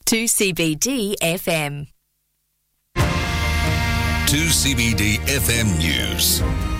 2CBD FM. 2CBD FM News.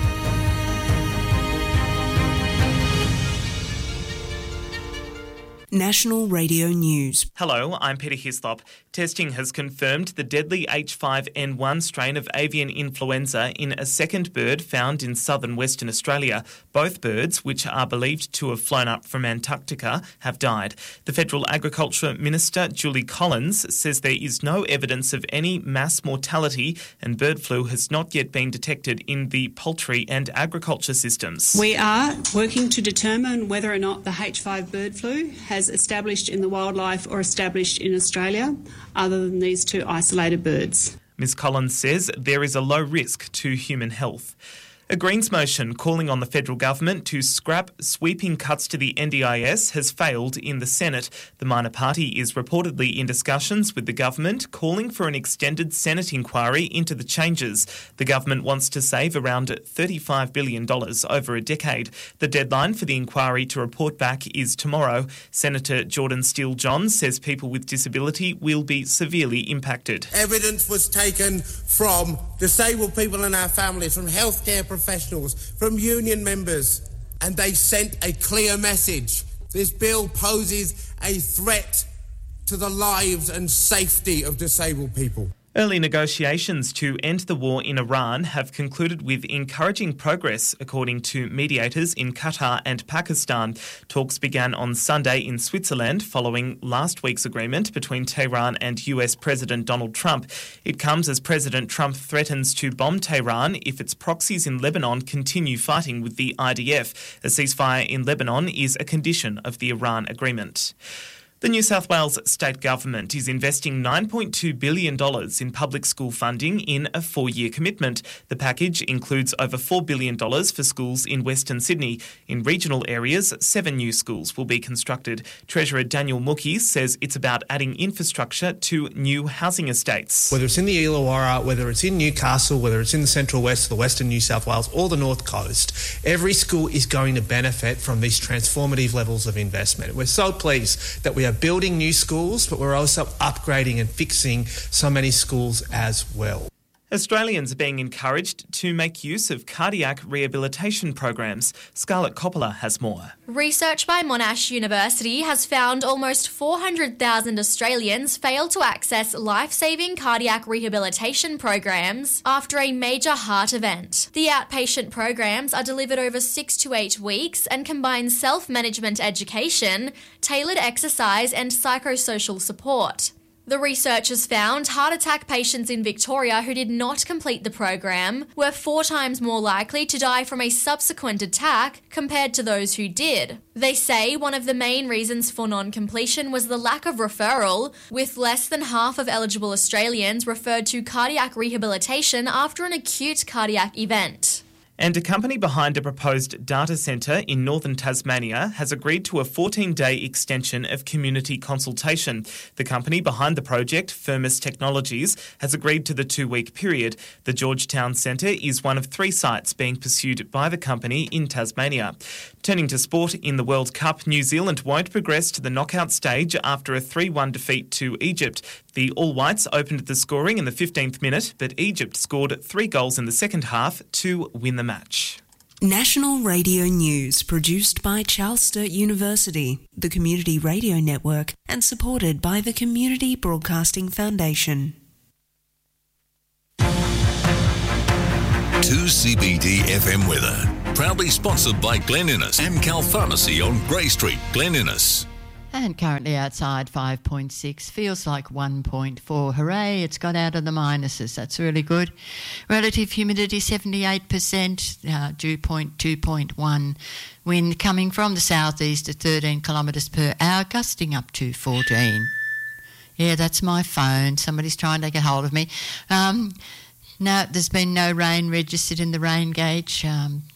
National Radio News. Hello, I'm Peter Hislop. Testing has confirmed the deadly H5N1 strain of avian influenza in a second bird found in southern Western Australia. Both birds, which are believed to have flown up from Antarctica, have died. The Federal Agriculture Minister, Julie Collins, says there is no evidence of any mass mortality and bird flu has not yet been detected in the poultry and agriculture systems. We are working to determine whether or not the H5 bird flu has established in the wildlife or established in Australia, other than these two isolated birds. Ms Collins says there is a low risk to human health. A Greens motion calling on the federal government to scrap sweeping cuts to the NDIS has failed in the Senate. The minor party is reportedly in discussions with the government, calling for an extended Senate inquiry into the changes. The government wants to save around $35 billion over a decade. The deadline for the inquiry to report back is tomorrow. Senator Jordan Steele-John says people with disability will be severely impacted. Evidence was taken from disabled people in our families, from healthcare professionals, from union members, and they sent a clear message. This bill poses a threat to the lives and safety of disabled people. Early negotiations to end the war in Iran have concluded with encouraging progress, according to mediators in Qatar and Pakistan. Talks began on Sunday in Switzerland following last week's agreement between Tehran and US President Donald Trump. It comes as President Trump threatens to bomb Tehran if its proxies in Lebanon continue fighting with the IDF. A ceasefire in Lebanon is a condition of the Iran agreement. The New South Wales state government is investing $9.2 billion in public school funding in a 4-year commitment. The package includes over $4 billion for schools in Western Sydney. In regional areas, 7 new schools will be constructed. Treasurer Daniel Mookie says it's about adding infrastructure to new housing estates. Whether it's in the Illawarra, whether it's in Newcastle, whether it's in the Central West, the Western New South Wales or the North Coast, every school is going to benefit from these transformative levels of investment. We're so pleased that we are building new schools, but we're also upgrading and fixing so many schools as well. Australians are being encouraged to make use of cardiac rehabilitation programs. Scarlett Coppola has more. Research by Monash University has found almost 400,000 Australians fail to access life-saving cardiac rehabilitation programs after a major heart event. The outpatient programs are delivered over 6 to 8 weeks and combine self-management education, tailored exercise and psychosocial support. The researchers found heart attack patients in Victoria who did not complete the program were 4 times more likely to die from a subsequent attack compared to those who did. They say one of the main reasons for non-completion was the lack of referral, with less than half of eligible Australians referred to cardiac rehabilitation after an acute cardiac event. And a company behind a proposed data centre in northern Tasmania has agreed to a 14-day extension of community consultation. The company behind the project, Firmus Technologies, has agreed to the 2-week period. The Georgetown Centre is one of 3 sites being pursued by the company in Tasmania. Turning to sport, in the World Cup, New Zealand won't progress to the knockout stage after a 3-1 defeat to Egypt. The All Whites opened the scoring in the 15th minute, but Egypt scored 3 goals in the second half to win the match. National Radio News, produced by Charles Sturt University, the Community Radio Network, and supported by the Community Broadcasting Foundation. 2CBD FM weather. Proudly sponsored by Glen Innes, Amcal Pharmacy on Grey Street, Glen Innes. And currently outside 5.6, feels like 1.4. Hooray, it's got out of the minuses. That's really good. Relative humidity 78%, dew point 2.1. Wind coming from the southeast at 13 kilometres per hour, gusting up to 14. Yeah, that's my phone. Somebody's trying to get hold of me. No, there's been no rain registered in the rain gauge.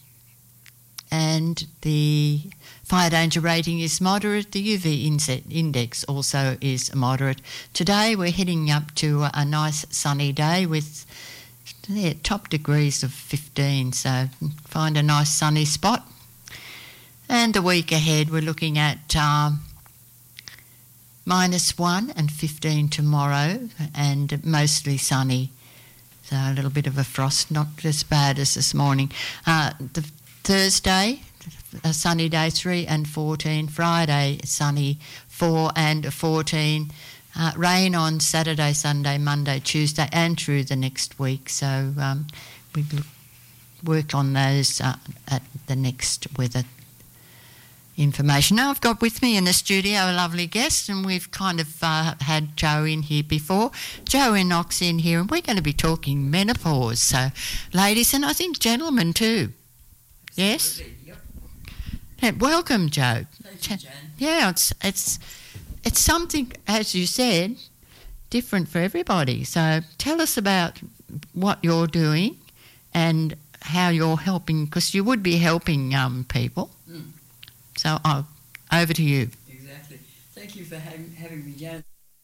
And the fire danger rating is moderate. The UV index also is moderate. Today we're heading up to a nice sunny day with top degrees of 15, so find a nice sunny spot. And the week ahead we're looking at -1 and 15 tomorrow, and mostly sunny. So a little bit of a frost, not as bad as this morning. The Thursday, a sunny day, 3 and 14. Friday, sunny, 4 and 14. Rain on Saturday, Sunday, Monday, Tuesday, and through the next week. So we work on those at the next weather information. Now I've got with me in the studio a lovely guest, and we've kind of had Joe in here before. Joe Enoch's in here, and we're going to be talking menopause. So, ladies, and I think gentlemen too. Yes? Yep. Yeah, welcome, Joe. Thank you, Jan. Yeah, it's something, as you said, different for everybody. So tell us about what you're doing and how you're helping, because you would be helping people. So over to you. Exactly. Thank you for having me, Jan.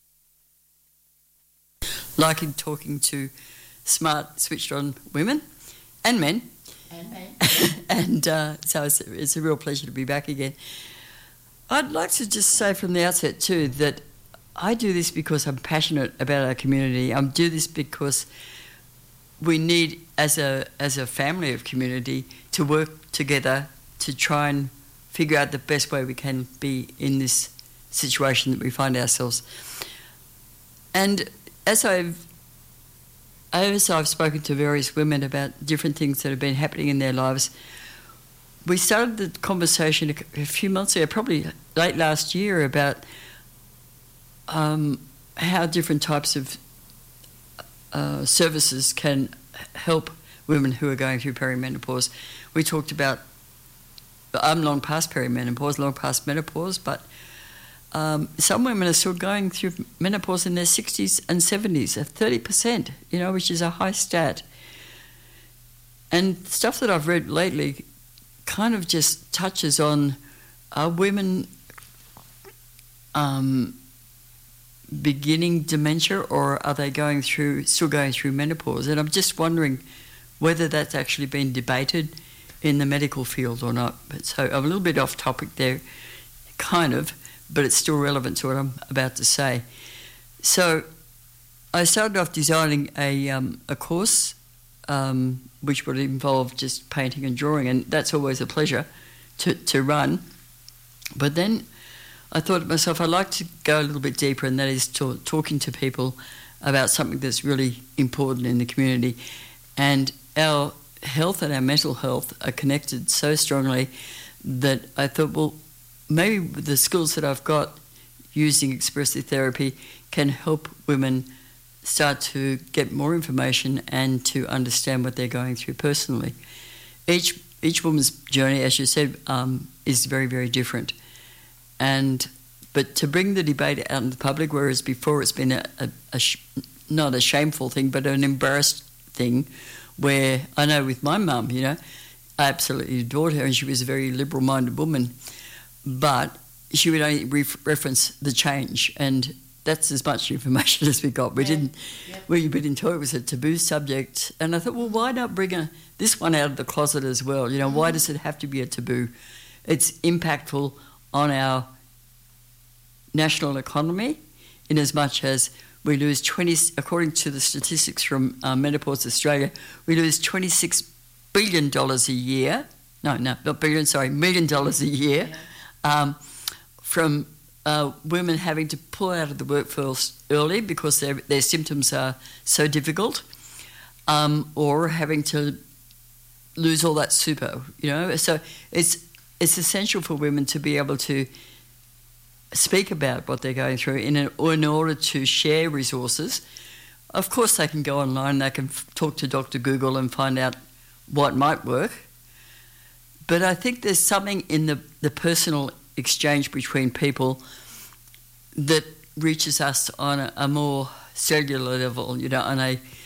Liking talking to smart, switched-on women and men. And so it's a real pleasure to be back again. I'd like to just say from the outset too that I do this because I'm passionate about our community. I do this because we need, as a family of community, to work together to try and figure out the best way we can be in this situation that we find ourselves. And as I've spoken to various women about different things that have been happening in their lives, we started the conversation a few months ago, probably late last year, about how different types of services can help women who are going through perimenopause. We talked about, I'm long past perimenopause, long past menopause, but some women are still going through menopause in their 60s and 70s, at 30%, which is a high stat. And stuff that I've read lately kind of just touches on, are women beginning dementia, or are they still going through menopause? And I'm just wondering whether that's actually been debated in the medical field or not. But so I'm a little bit off topic there, kind of, but it's still relevant to what I'm about to say. So I started off designing a course which would involve just painting and drawing, and that's always a pleasure to run. But then I thought to myself, I'd like to go a little bit deeper, and that is talking to people about something that's really important in the community. And our health and our mental health are connected so strongly that I thought, well, maybe the skills that I've got using expressive therapy can help women start to get more information and to understand what they're going through personally. Each woman's journey, as you said, is very, very different. But to bring the debate out in the public, whereas before it's been not a shameful thing, but an embarrassed thing, where I know with my mum, I absolutely adored her, and she was a very liberal-minded woman, but she would only reference the change, and that's as much information as we got. We didn't talk. It was a taboo subject, and I thought, well, why not bring this one out of the closet as well? Why does it have to be a taboo? It's impactful on our national economy, in as much as we lose according to the statistics from Menopause Australia, we lose $26 billion a year. No, not billion, sorry, $1 million a year from women having to pull out of the workforce early because their symptoms are so difficult, or having to lose all that super, So it's essential for women to be able to speak about what they're going through in order to share resources. Of course, they can go online, they can talk to Dr. Google and find out what might work. But I think there's something in the personal exchange between people that reaches us on a more cellular level, on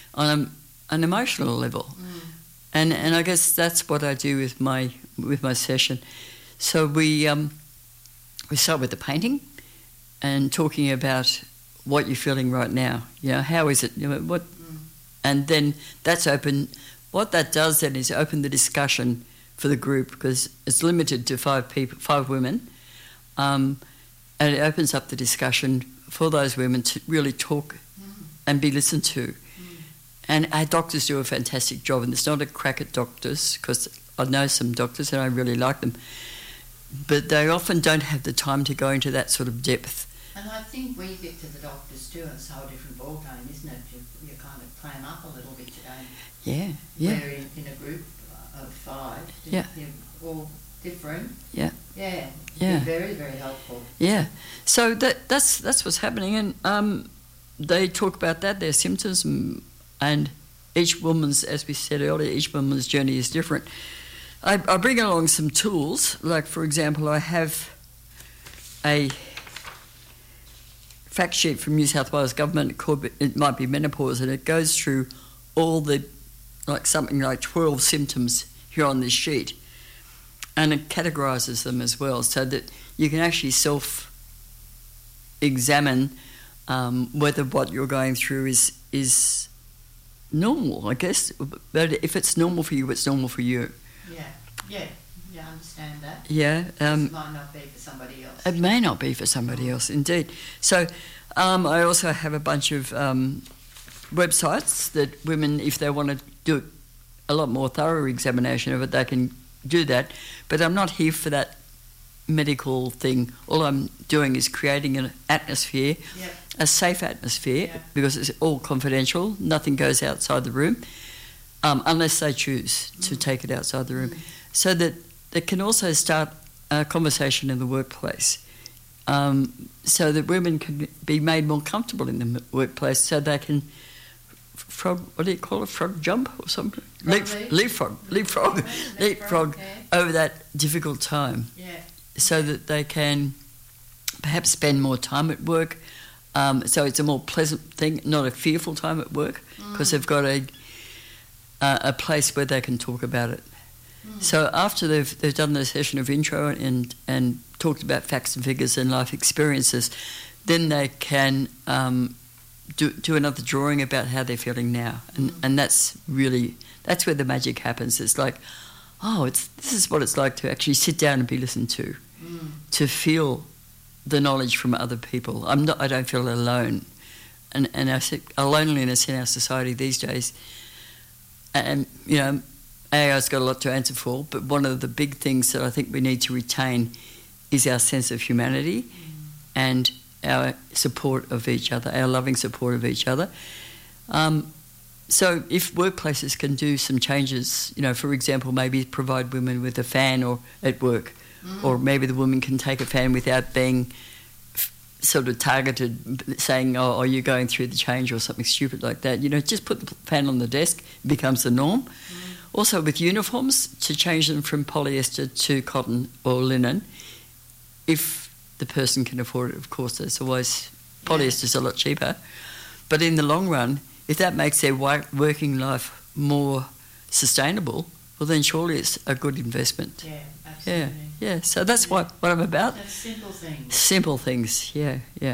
an emotional level. And I guess that's what I do with my session. So we start with the painting and talking about what you're feeling right now. How is it? And then that's open. What that does then is open the discussion for the group, because it's limited to 5 women, And it opens up the discussion for those women to really talk and be listened to. And our doctors do a fantastic job, and it's not a crack at doctors, because I know some doctors and I really like them, but they often don't have the time to go into that sort of depth. And I think we get to the doctors too, and it's a whole different ballgame, isn't it? You kind of clam up a little bit today. Yeah, yeah. We're in a group of 5. Yeah. They're all different. Yeah. Yeah. Yeah. Very, very helpful. Yeah. So that's what's happening, and they talk about that, their symptoms, and each woman's, as we said earlier, each woman's journey is different. I bring along some tools, like, for example, I have a fact sheet from New South Wales Government called It Might Be Menopause, and it goes through all the, like something like 12 symptoms here on this sheet, and it categorises them as well, so that you can actually self-examine whether what you're going through is normal, I guess. But if it's normal for you, it's normal for you. Yeah, I understand that. Yeah. It might not be for somebody else. It may not be for somebody else, indeed. So I also have a bunch of websites that women, if they want to do a lot more thorough examination of it, they can do that. But I'm not here for that medical thing. All I'm doing is creating an atmosphere, a safe atmosphere, because it's all confidential. Nothing goes outside the room, unless they choose to take it outside the room. So that they can also start a conversation in the workplace, so that women can be made more comfortable in the workplace, so they can frog jump or something? Leapfrog over that difficult time. So that they can perhaps spend more time at work. So it's a more pleasant thing, not a fearful time at work, because they've got a place where they can talk about it. So after they've done the session of intro and talked about facts and figures and life experiences, then they can do another drawing about how they're feeling now, and that's where the magic happens. It's like, this is what it's like to actually sit down and be listened to, to feel the knowledge from other people. I don't feel alone, and our loneliness in our society these days, and AI's got a lot to answer for, but one of the big things that I think we need to retain is our sense of humanity and our support of each other, our loving support of each other. So if workplaces can do some changes, for example, maybe provide women with a fan or at work, or maybe the woman can take a fan without being sort of targeted, saying, are you going through the change or something stupid like that. Just put the fan on the desk, it becomes the norm. Also with uniforms, to change them from polyester to cotton or linen, if the person can afford it, of course. There's always, polyester's a lot cheaper. But in the long run, if that makes their working life more sustainable, well then surely it's a good investment. Yeah, absolutely. Yeah. So that's what I'm about. That's simple things. Simple things, yeah. Yeah.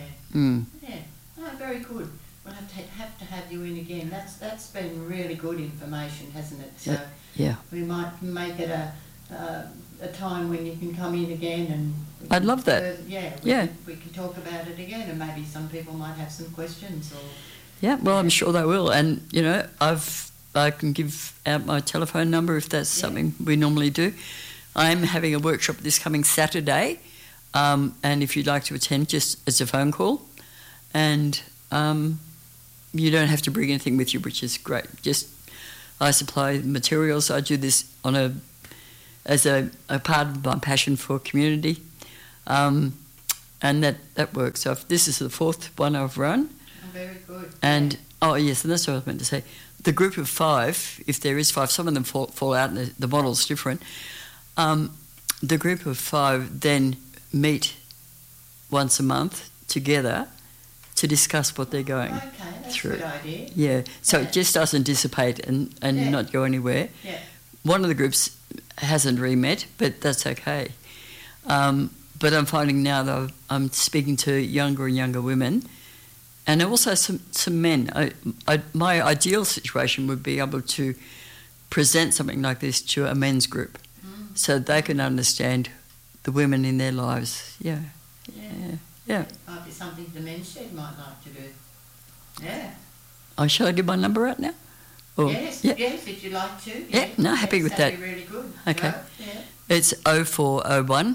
Very good. We'll have to have you in again. That's been really good information, hasn't it? So we might make it a time when you can come in again, and I'd love that. We can talk about it again, and maybe some people might have some questions. I'm sure they will. And I can give out my telephone number if that's something we normally do. I'm having a workshop this coming Saturday, and if you'd like to attend, just it's a phone call, and you don't have to bring anything with you, which is great. Just I supply materials. I do this as a part of my passion for community, and that works. So this is the 4th one I've run. Very good. And and that's what I was meant to say. The group of 5, if there is 5, some of them fall out, and the model's different. The group of 5 then meet once a month together to discuss what they're going through. That's a good idea. Yeah, so it just doesn't dissipate and not go anywhere. Yeah. One of the groups hasn't re-met, but that's okay. But I'm finding now that I'm speaking to younger and younger women, and also some men. My ideal situation would be able to present something like this to a men's group, so they can understand the women in their lives. Yeah. Yeah. Might be something the men's shed might like to do. Yeah. Oh, shall I give my number out now? Or, yes, if you'd like to. Yeah, no, happy with that. That'd be really good. Okay. Yeah. It's 0401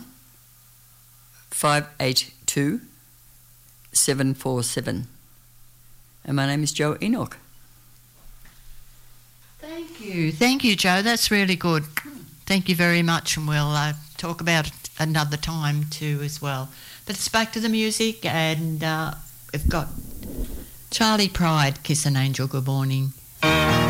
582 747. And my name is Jo Enoch. Thank you. Thank you, Jo. That's really good. Thank you very much, and we'll talk about it another time too as well. But it's back to the music, and we've got Charlie Pride, Kiss an Angel, Good Morning.